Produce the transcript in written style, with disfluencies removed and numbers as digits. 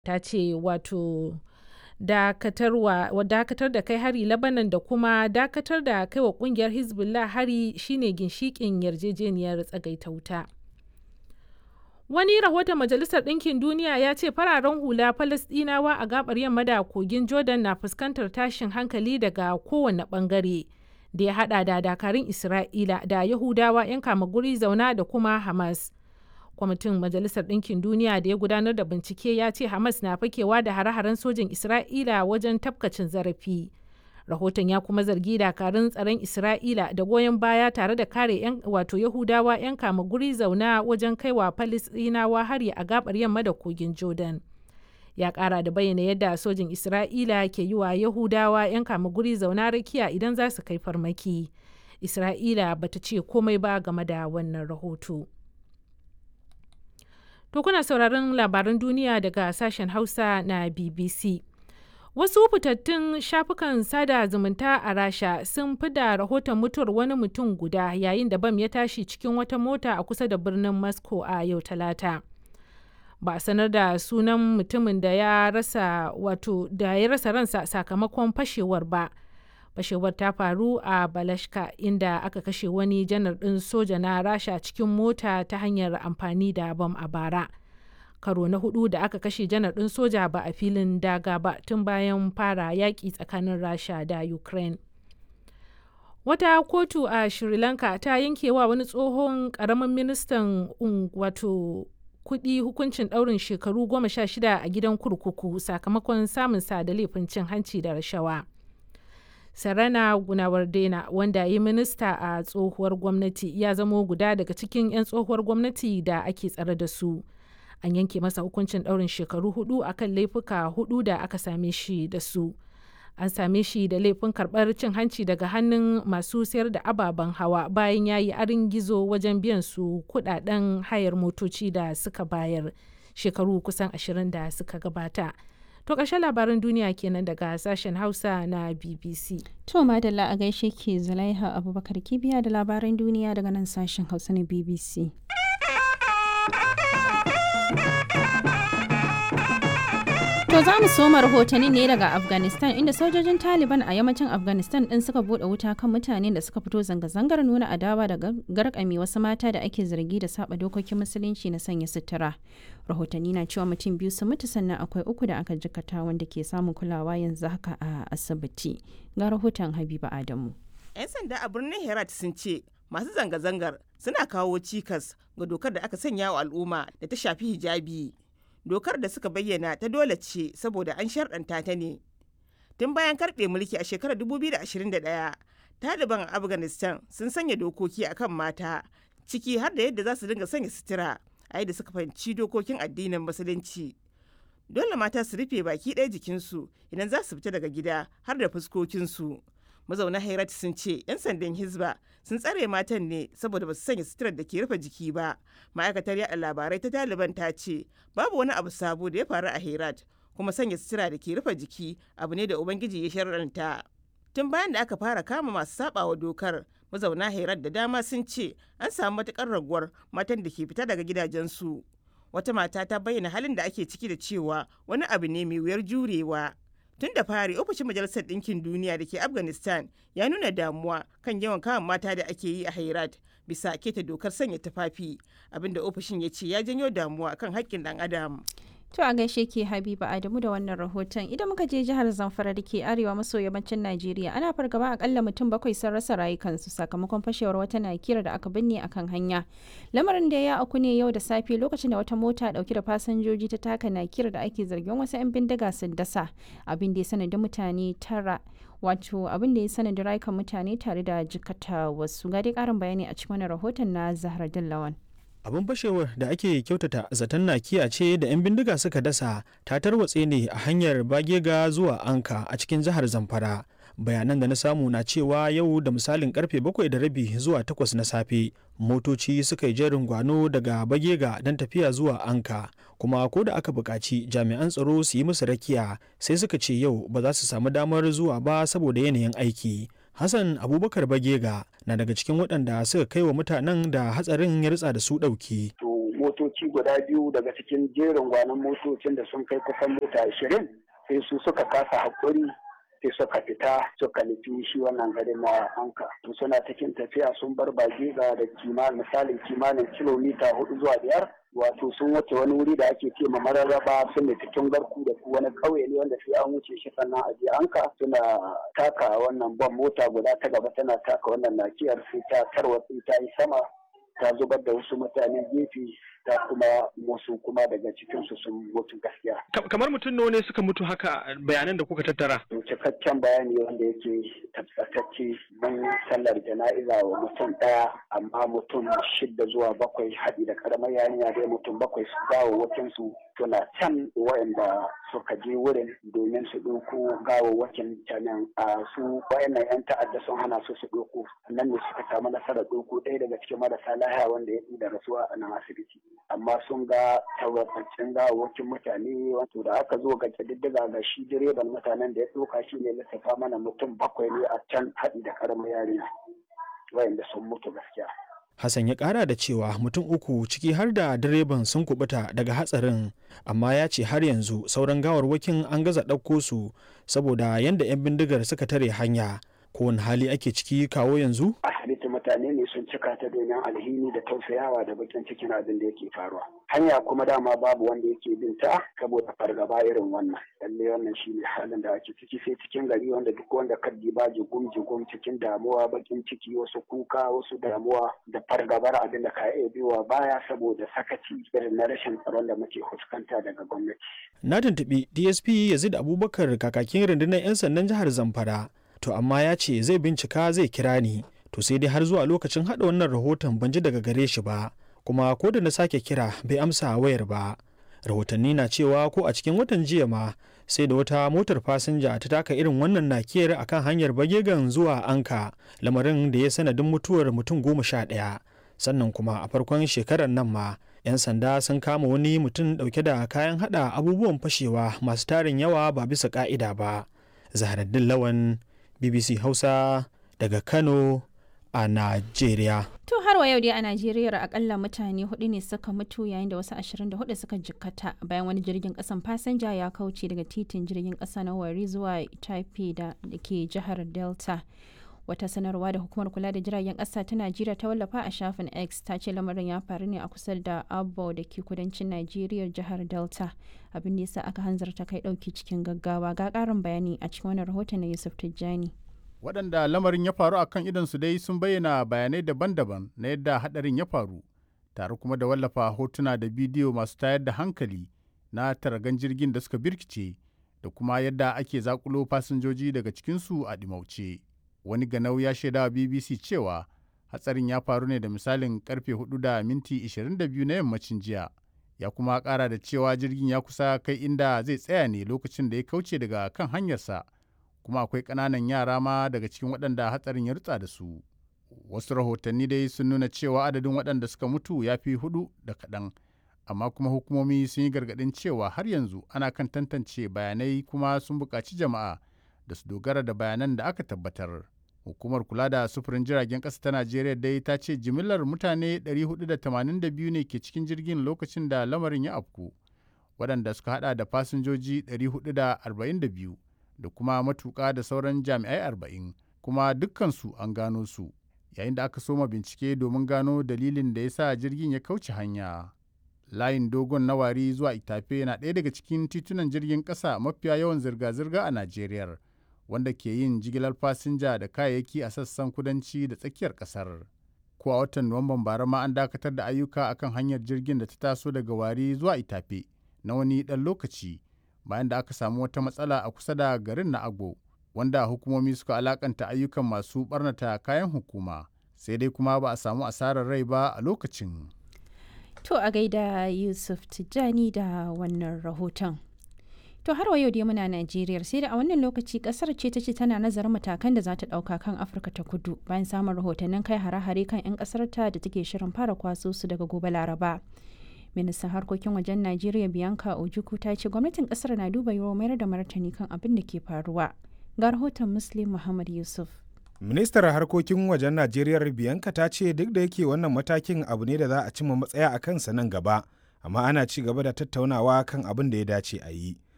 Ta ce dakatar da kai hari Lebanon da kuma dakatar da kai wa kungiyar Hezbollah hari shine ginshikin yarjejeniyar tsagaita wuta. Wani rahoton Majalisar Ɗinkin Duniya ya ce fararen hula Falasɗinawa a gabar yamma da kogin Jordan na fuskantar tashin hankali daga kowane bangare da ya hada da dakarun Isra'ila da Yahudawa 'yan kama guri zauna da kuma Hamas. Kwamitin Majalisar Ɗinkin Duniya da ya gudanar da bincike ya ce Hamas na fakewa da hare-haren sojin Isra'ila wajen tafkacin zarafi. Rahoton ya kuma zargi dakarun tsaron Isra'ila da goyon baya tare da kare Yahudawa 'yan kama guri zauna wajen kaiwa Falasɗinawa hari a gabar yamma da kogin Jordan. Ya kara da bayyana yadda sojin Isra'ila ke yi wa Yahudawa 'yan kama guri zauna rakiya idan za su kai farmaki. Isra'ila bata ce komai ba game da wannan rahoto. To kuna sauraron labaran duniya daga sashen Hausa na BBC. Wasu fitattun shafukan sada zumunta a Rasha sun fida rahoton mutuwar wani mutum guda yayin da bam ya tashi cikin wata mota a kusa da birnin Moscow a yau Talata. Ba a sanar da sunan mutumin da ya rasa ransa sakamakon fashewar ba. Fashewar ta faru a Balashka inda aka kashe wani janar ɗin soja na Rasha cikin mota ta hanyar amfani da bam a bara. Karo na hudu da aka kashe janar ɗin soja ba a filin daga ba tun bayan fara yaƙi tsakanin Rasha da Ukraine. Wata kotu a Sri Lanka ta yankewa wani tsohon ƙaramin ministan kuɗi hukuncin ɗaurin shekaru 16 a gidan kurkuku sakamakon samun sa da laifin cin hanci da rashawa. Sarana Gunawardena wanda ya yi minista a tsohuwar gwamnati ya zamo guda daga cikin 'yan tsohuwar gwamnati da ake tsare da su. An yanke masa hukuncin ɗaurin shekaru 4 akan laifuka 4 da aka same shi da su. An same shi da laifin karɓar cin hanci daga hannun masu sayar da ababen hawa bayan ya yi arin gizo wajen biyan su kuɗaɗen hayar motoci da suka bayar shekaru kusan 20 da suka gabata. To ƙarshen labaran duniya kenan daga sashen Hausa na BBC. To madalla a gaishe ke Zulaiha Abubakar Kibiya da labaran duniya daga nan sashen Hausa na BBC. To za mu soma rahotanni ne daga Afghanistan inda sojojin Taliban a yammacin Afghanistan din suka bude wuta kan mutane da suka fito zanga-zangar nuna adawa da garkame wasu mata da ake zargi da saba dokokin musulunci na sanya sutura. Rahotanni na cewa mutum 2 sun mutu sannan akwai 3 da aka jikkata wanda ke samun kulawa yanzu haka a asibiti. Ga rahoton Habiba Adamu. 'Yan sanda a birnin Herat sun ce masu zanga-zangar suna kawo cikas ga dokar da aka sanya wa al'umma da ta shafi hijabi. Dokar da suka bayyana ta dole ce saboda an sharɗanta ta ne. Tun bayan karɓe mulki a shekarar 2021, Taliban a Afghanistan sun sanya dokoki akan mata, ciki har da yadda za su dinga sanya sutura a yadda suka fahimci dokokin addinin Musulunci. Dole mata su rufe baki ɗaya jikinsu idan za su fita daga gida har da fuskokinsu. Mazauna Herat sun ce 'yan sandan Hizba sun tsare matan ne saboda ba su sanya suturar da ke rufe jiki ba. Ma'aikatar yaɗa labarai ta Taliban ta ce babu wani abu sabo da ya faru a Herat, kuma sanya sutura da ke rufe jiki abu ne da Ubangiji ya shar'anta. Tun bayan da aka fara kama masu sabawa dokar, mazauna Herat da dama sun ce an samu matukar raguwar matan da ke fita daga gidajensu. Wata mata ta bayyana halin da ake ciki da cewa wani abu ne mai wuyar jurewa. Tun da fari ofishin Majalisar Ɗinkin Duniya da ke Afghanistan ya nuna damuwa kan yawan kama mata da ake yi a Herat bisa keta dokar sanya tufafi, abinda ofishin ya ce ya janyo damuwa kan haƙƙin ɗan adam. To a gaishe ke Habiba Adamu da wannan rahoton. Idan muka je jihar Zamfara da ke arewa maso yammacin Najeriya, ana fargaba akalla mutum 7 sun rasa rayukansu sakamakon fashewar wata nakira da aka binne akan hanya. Lamarin da ya auku ne yau da safe lokacin da wata mota dauke da fasinjoji ta taka nakira da ake zargin wasu 'yan bindiga sun dasa, abin da ya sanadin mutane 9 abin da ya sanadin rayukan mutane tare da jikata wasu. Ga dai karin bayani a cikin wannan rahoton na Zahra Dillawan. Abin fashewar da ake kyautata zaton nakiya ce da 'yan bindiga suka dasa ta tarwatse ne a hanyar Bagega zuwa Anka a cikin jihar Zamfara. Bayanan da na samu na cewa yau da misalin karfe 7:30 zuwa 8 na safe motoci suka yi jerin gwano daga Bagega don tafiya zuwa Anka, kuma ko da aka buƙaci jami'an tsaro su yi musu rakiya sai suka ce yau ba za su samu damar zuwa ba saboda yanayin aiki. Hassan Abubakar Bagega na daga cikin waɗanda suka kai wa mutanen da hatsarin ya ritsa da su ɗauki. To motoci guda biyu daga cikin jerin gwanon motocin da sun kai kusan mota 20 sai su suka kasa haƙuri sai suka fita suka nufi shi wannan garin na Anka. To suna cikin tafiya sun bar Bagega da kimanin kilomita 4 zuwa 5. Wato sun wuce wani wuri da ake ce ma Mararraba sun nufi Tungarku da wani ƙauye ne wanda sai an wuce shi sannan a je Anka. Suna taka wannan ban mota guda ta gaba tana taka wannan nakiyar sai ta tarwatsi ta yi sama ta zubar da wasu mutane gefe ta kuma wasu kuma daga cikinsu sun mutu gaskiya. Kamar mutum nawa ne suka mutu haka bayanan da kuka tattara? Cikakken bayani wanda yake tabbatacce mun sallar jana'iza wa mutum ɗaya amma mutum 6 zuwa 7 haɗi da ƙaramar yarinya dai mutum 7 su gawawwakin su suna can waɗanda suka je wurin domin su ɗauko gawawwakin canan su waɗannan 'yan ta'adda sun hana su ɗauko nan ne suka samu nasarar ɗauko ɗaya daga cikin marasa lahiya wanda ya da rasuwa a nan asibiti. Amma sun ga tabbataccen gawawwakin mutane wato da aka zo ga ƙididdiga ga shi direban mutanen da ya ɗauka shi ne lissafa mana mutum 7 ne a can haɗi da ƙaramar yarinya wayanda sun mutu gaskiya. Hassan ya ƙara da cewa mutum 3 ciki har da direban sun kubuta daga hatsarin, amma ya ce har yanzu sauran gawarwakin an gaza ɗauko su saboda yadda 'yan bindigar suka tare hanya. Kowane hali ake ciki kawo yanzu? Asibiti mutane ne sun cika ta domin alhini da tausayawa da bakin cikin abin da yake faruwa. Hanya kuma dama babu wanda yake bin ta saboda fargaba irin wannan. Lalle wannan shi ne halin da ake ciki sai cikin gari wanda duk wanda kaddi ba jigum cikin damuwa bakin ciki wasu kuka wasu damuwa da fargabar abin da ka iya biyowa baya saboda sakaci irin na rashin tsaron da muke fuskanta daga gwamnati. Na tuntuɓi DSP Yazid Abubakar kakakin rundunar 'yan sandan jihar Zamfara. To amma ya ce zai bincika zai kira ni, to sai dai har zuwa lokacin haɗa wannan rahoton ban ji daga gare shi ba, kuma ko da na sake kira bai amsa wayar ba. Rahotanni na cewa ko a cikin watan jiya ma sai da wata motar fasinja ta taka irin wannan nakiyar akan hanyar Bagegan zuwa Anka, lamarin da ya sanadin mutuwar mutum 11. Sannan kuma a farkon shekarar nan ma 'yan sanda sun kama wani mutum ɗauke da kayan haɗa abubuwan fashewa masu tarin yawa ba bisa ƙa'ida ba. Zaharaddin Lawan, BBC Hausa daga Kano a Najeriya. To har wa yau dai a Najeriya akalla mutane 4 ne suka mutu yayin da wasu 24 suka jikkata bayan wani jirgin kasan fasinja ya kauce daga titin jirgin kasa na Warri zuwa Itape da ke jihar Delta. Wata sanarwa da hukumar kula da jiragen kasa ta Najeriya ta wallafa a shafin X ta ce lamarin ya faru ne a kusa da Abo da ke kudancin Najeriya jihar Delta. Abin da yasa aka hanzarta kai dauki cikin gaggawa. Ga karin bayani a cikin wannan rahoton na Yusuf Tijjani. Waɗanda lamarin ya faru a kan idonsu dai sun bayyana bayanai daban-daban na yadda haɗarin ya faru, tare kuma da wallafa hotuna da bidiyo masu tayar da hankali na taragan jirgin da suka birkice da kuma yadda ake zakulo fasinjoji daga cikinsu a ɗimauce. Wani ganau ya shaidawa BBC cewa hatsarin ya faru ne da misalin karfe 4:22 na yammacin jiya. Ya kuma ƙara da cewa jirgin ya kusa kai inda zai tsaya ne lokacin da ya kauce daga kan hanyarsa. Kuma akwai ƙananan yara ma daga cikin waɗanda hatsarin ya rutsa da su. Wasu rahotanni dai sun nuna cewa adadin waɗanda suka mutu ya fi 4 da kaɗan, amma kuma hukumomi sun yi gargaɗin cewa har yanzu ana kan tantance bayanai kuma sun buƙaci jama'a da su dogara da bayanan da aka tabbatar. Hukumar kula da sufurin jiragen ƙasa ta Najeriya dai ta ce jimillar mutane 482 ne ke cikin jirgin lokacin da lamarin ya afku, waɗanda suka haɗa da fasinjoji 442. da kuma matuƙa da sauran jami'ai 40, kuma dukkansu an gano su yayin da aka soma bincike domin gano dalilin da ya sa jirgin ya kauce hanya. Layin dogon na Wari zuwa Itape na ɗaya daga cikin titunan jirgin ƙasa mafiya yawan zirga-zirga a Najeriya, wanda ke yin jigilar fasinja da kayayyaki a sassan kudanci da tsakiyar ƙasar. Ko a watan Nuwamban bara ma an dakatar da ayyuka akan hanyar jirgin da ta taso daga Wari zuwa Itape na wani ɗan lokaci, bayan da aka samu wata matsala a kusa da garin na Agbo, wanda hukumomi suka alakanta ayyukan masu barnata kayan hukuma, sai dai kuma ba a samu asarar rai ba a lokacin. To a gaida Yusuf Tijjani da wannan rahoton. To har wa yau dai muna Najeriya, sai da a wannan lokaci kasar ce ta ce tana nazarin matakan da za ta dauka kan Afirka ta Kudu bayan samun rahotannin kai hare-hare kan 'yan kasar ta da take shirin fara kwaso su daga gobe Laraba. Ministan harkokin wajen Najeriya Bianca Ojukwu ta ce gwamnatin kasar na duba yiwuwar mayar da martani kan abin da ke faruwa. Ga rahoton Muslim Muhammad Yusuf. Ministar harkokin wajen Najeriya Bianca ta ce duk da yake wannan matakin abu ne da za a cimma matsaya a kansa nan gaba, amma ana ci gaba da tattaunawa kan abin da ya dace a yi.